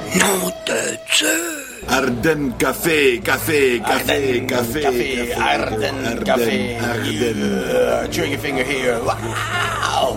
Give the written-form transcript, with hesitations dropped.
Nom de Dieu! Ardennes Café. Ardennes Café. Ardennes. Trigger finger here. Wow!